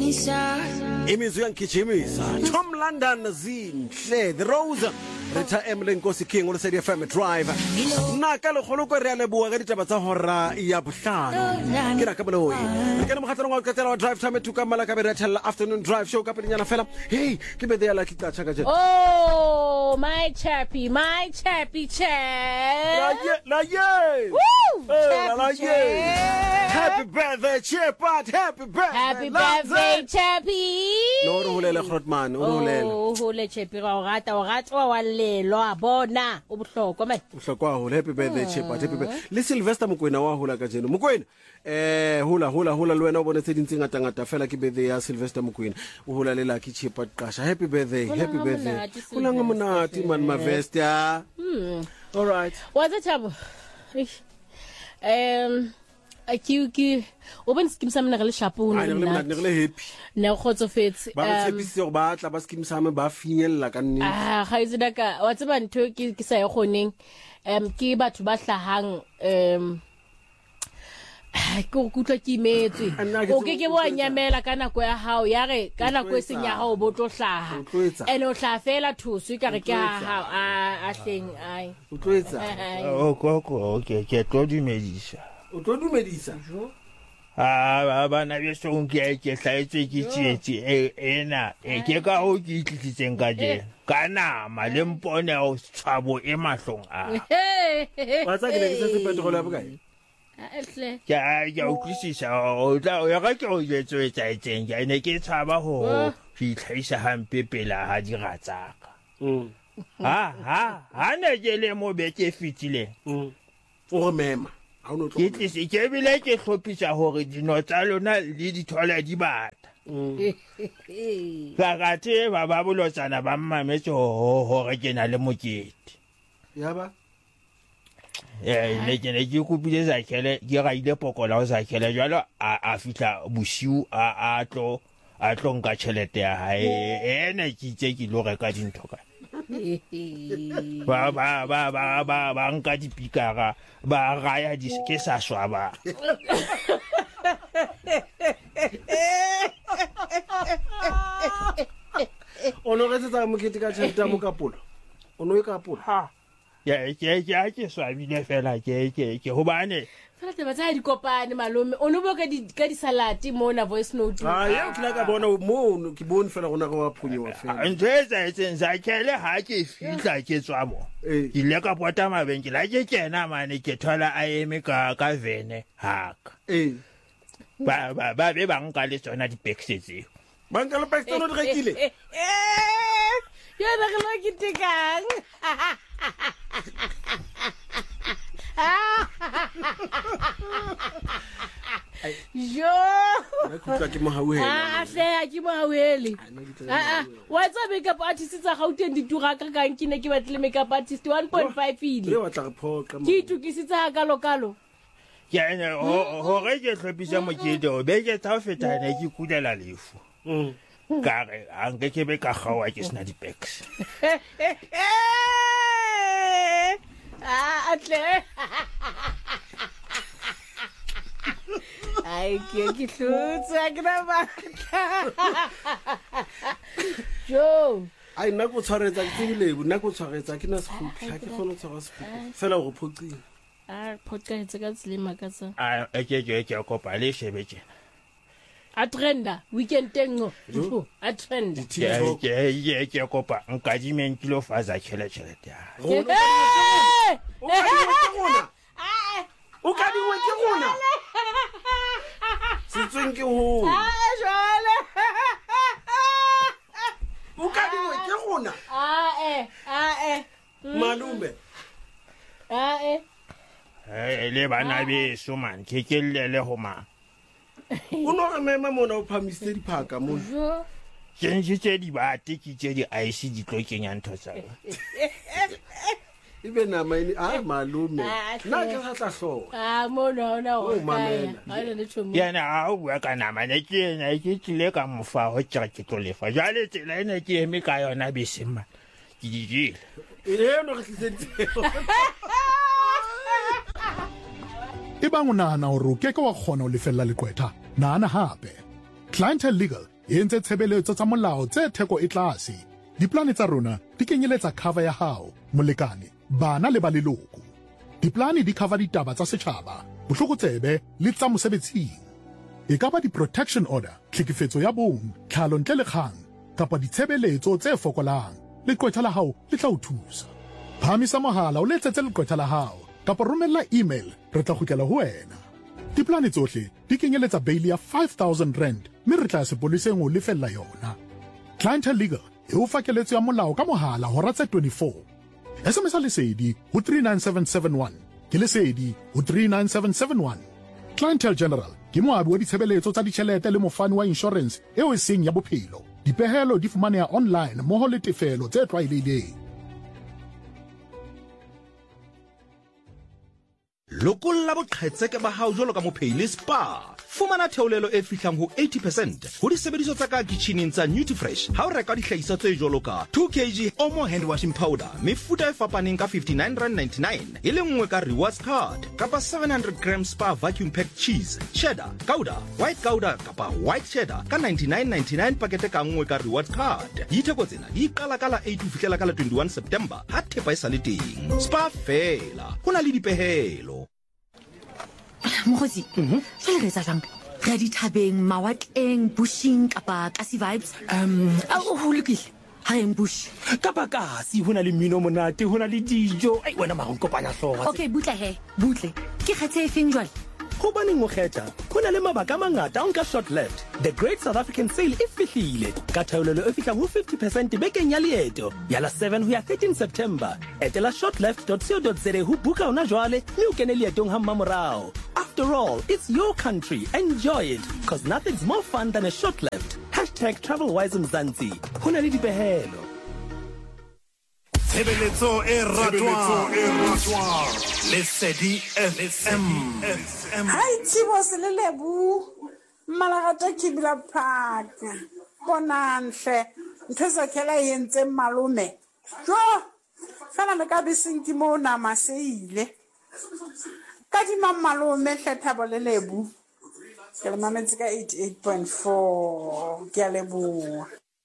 Imizwi yangikhijimisa Tom London zinhle The Rose Rita Emily Nkosi King o le Sedi FM Drive naka le kholo ko re le bua ga ditaba tsa hora ya bohlano ke ra ka boloyi ke ne mogatlong wa katela wa drive time to kamala ka be tell afternoon drive show ka pedinyana fela hey ke be there like tla chaka je oh my chappy chap la ye woo la ye happy birthday Chippat happy birthday chappy no ro hulela Grootman o hulela oh hole chappy ga rata wa lelo a bona o bohlokwa mai bohlokwa ho happy birthday Chippat happy birthday le Sylvester Mokoena wa hola ka jeno Mokoena hula le wena o bone tse dintsi ngata fela ke birthday ya Sylvester Mokoena o hola le Lucky Chippat qasha happy birthday hula ngamonati man Mavesta all right what's it up Aki o ben skim sa mna le shapo ne le happy ne khotsofetse ba tshepise go ba tla ba skim sa me ba finyella ka nne ga itse ka wa tseba ntho ke sa e goneng ke batho ba hlahang go kutla ke imetswe o ke bo nyamela ka nako ya hao ya re ka nako e senya hao bo tlo hlaha ene o hla fela thuso ka re ke a hleng ai o tlwetsa o koko okay ke tlo dumedisa o tlo dumedisa bana beso ke hlaetswe ke tsietsi ena ke ka ho ke itlitsitseng ka je kana malempone o tshabo e mahlong a wa tsa ke le ke se petrol ya bokae ya utlwisisa o tla ya ga ke o jetswe tsa etseng ya ne ke tshaba ho fitlhaisa hampe pela ha di ratsaka ha ne ke le mo be ke fitile o mema ke tlise ke bile ke hlophisa hore dino tsa lona le dithola di bata ka te ba bolotsana ba mmametse hore ke na le mokete ya ba ne ke kupile za kele ke ga ile pokola o za kele jalo a fitla bosiu a tlo nka tšhelete ya hae ene ke itse ke lo reka dintho ka ba nka dipikara ba raya di ke sa swaba ono re tsa mo ke tika tšhelete mo kapolo ono e kapolo ke swabile fela ke hobane fela taba tsa di kopane malome o no boka ka di salad mo na voice note ya o tla ka bona mo ke bone fela gona go wa phunyewa fela ntse za kele ha ke fitla ke tswa mo ke le ka pota mabenki la ke kena mane ke thola a eme ka vene haka ba be banka le tsona di pexetse banka le pexetse no di rekile ya na gelo ke tikang jo nakutla ke mohawela ke mohawele wa tsa makeup artist tsa gauteng di tura ka kang ke ne ke batle makeup artist 1.5 ile wa tla phoqa ke tukisitsa kalo ya ene hore ke hlopisa mokete o be ke tsa feta ne ke kulela lefu kare ange ke be ka gawa ke sna di packs atle ai ke hlutsa ke na batla jo ai nna go tshwaretsa ke tsebile nna go tshwaretsa ke na sekgutla ke gone tshwara sekgutla fela go phoqile podcast ka tslima ka tsa ke kopa le shebe tjena a trenda weekend tengo a trend ke kopa nka di men kilo faza chelete ya o ka di wetse gona setsweng ke ho jwale o ka di wetse gona malume le bana beso man ke kellele ho ma o no re mema mona o phamisitse diphaka mo ke ntse di bate ke tse di ice di tlo kenya ntho tsa ibe na maini malume na ke sa tla hloga mona o mamela yana a bua ka nama ne ke ena ke tlile ka mofa ho tjha ke tlo lefa jale tsela ene ke eme ka yona besema ke dijile no re tlise Ebang o nahana hore o keke wa kgona ho lefella lekwetha, nahana hape. Clientele Legal e entse tshebeletso tsa molao tse theko e tlase. Diplane tsa rona di kenyeletsa cover ya hao, molekane, bana le ba leloko. Diplane di cover ditaba tsa setjhaba, bohlokotsebe le tsa mosebetsing. E ka ba di-protection order, tlhekefetso ya bong, tlhalo ntle le kgang, kapa ditshebeletso tse fokolang. Leqwetha la hao le tla o thusa. Phamisa mohala o letsetse leqwetha la hao, kapa romella email, re tla kgutlela ho wena. Diplane tsohle di kenyeletsa bail ya 5,000 rand, mme re tla sepoleseng o lefella yona. Clientele Legal e o fa keletso ya molao ka mohala hora tse 24. SMS lesedi ho 39771, ke lesedi ho 39771. Clientele General ke moabi wa ditshebeletso tsa ditjhelete le mofani wa insurance eo e seng ya bophelo. Dipehelo di fumaneha online mmoho le tefelo tse tlwaelehileng. Lokolla boqhetseke ba hao jwalo ka mophehile Spa. Fumana theolelo e fihlang ho 80% ho disebediswa tsa ka kitcheneng tsa Nutrifresh. Ha o reka dihlahiswa tse jwalo ka 2 kg Omo hand washing powder, mefuta e fapaneng ka 59.99 e le nngwe ka rewards card, kapa 700 grams Spa vacuum packed cheese, cheddar, gouda, white gouda kapa white cheddar ka 99.99 pakete ka nngwe ka rewards card. Ditheko tsena di qala ka la 8 ho fihlela ka la 21 September ha thepa e sa le teng. Spa fela ho na le dipehelo. Mokgotsi, jwale re etsa jwang? Re a dithabeng, mawatleng, bushing kapa kasi vibes? Ho lokile. Ha eng bush? Kapa kasi, ho na le mmino monate, ho na le dijo. Ai wena mara o nkopanya hlooho. Okay, butle he. Butle. Ke kgethe efeng jwale? Hobaneng o kgetha? Ho na le mabaka a mangata a nka short left. The Great South African Sale e fihlile. Ka theolelo e fihlang ho 50% bekeng ya leeto. Ya la 7 ho ya 13 September. Etela shortleft.co.za ho buka ona jwale, mme o kene leetong ha mmamorao. After all, it's your country. Enjoy it, because nothing's more fun than a short left. #TravelWise Mzansi. Ho na le dipehelo. Tshebeletso e ratwang Lesedi FM. Hai Tsibo Selelebu Malagata Kibla Park Bonanhle ntse khela yentse malume jo fana le ka bisinki mo na maseile ka di malume Thabo Lelebu ke le mametsi ka 88.4 ke a leboa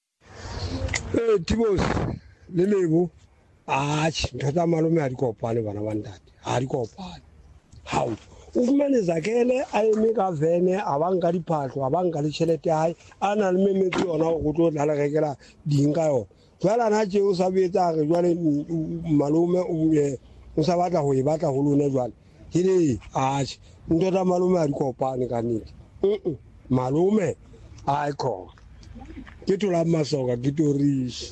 Tsibo Lelebu ntata malume a di kopane bana ba ntate a di kopane hao o fumane zakele a eme ka vene a banka diphahlo a banka le tšhelete ya hae a na le memetse yona go tlo tla le rekela ding ka yona jwale na tšeo sa betsa re jwale malume o sa batla go e batla go lona jwale ke le ntata malume a di kopane ka nnete malume a ikho ke tola masoka ke torishi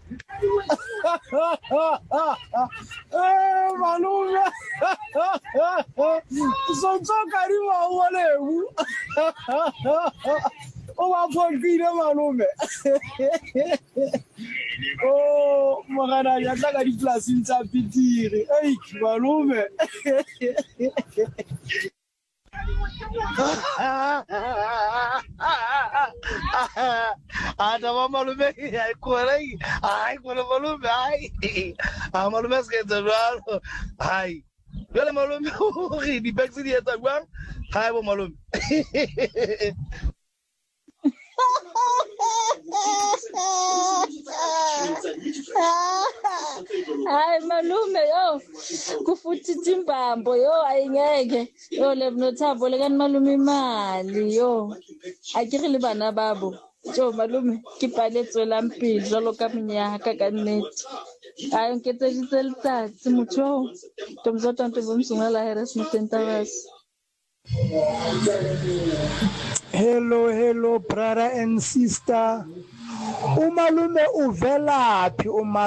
malume sontshoka di wa Lebu o wa phokile malume o mogana ya tla ka diplasing tsa pitiri ei malume Adama malume ai kore malume ai malume se tsa jwalo ai jwale malume o re di bags di etsa jwang hai bo malume Hayi malume yo kufuthi timbambo yo ayingeke yo lebno Thabo le kan malume imali yo akere le bana babo jo malume ke paletswe lampile jalo ka menyaka ka nnete ayo nketse ditseltsatsi motho tomzota nto bomsungala harassment tavas. Hello brother and sister. Umalume uvelaphi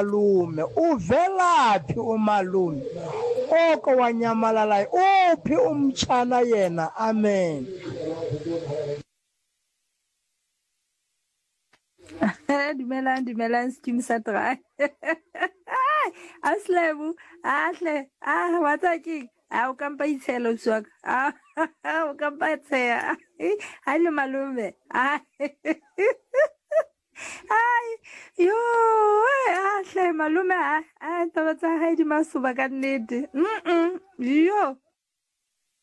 umalume oko wanyamalala uphi umtshana yena amen. Dumelang skimsa tra Aslebu ahle wataki o kampa itshelo swaka o kampa tsaya hayi malume ai yo ahle malume taba tsa hae di masuba ka nnete yo